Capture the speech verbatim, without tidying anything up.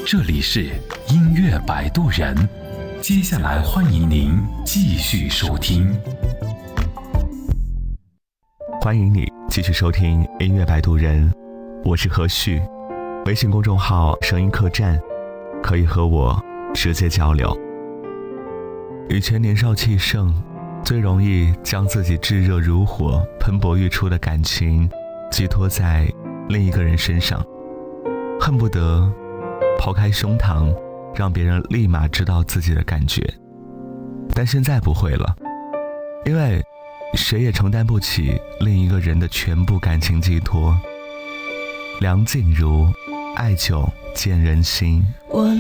这里是音乐摆渡人，接下来欢迎您继续收听。 欢迎你继续收听音乐摆渡人，我是何旭，微信公众号声音客栈，可以和我直接交流。以前年少气盛，最容易将自己炙热如火、喷薄欲出的感情寄托在另一个人身上，恨不得抛开胸膛，让别人立马知道自己的感觉。但现在不会了，因为谁也承担不起另一个人的全部感情寄托。梁静茹，爱久见人心。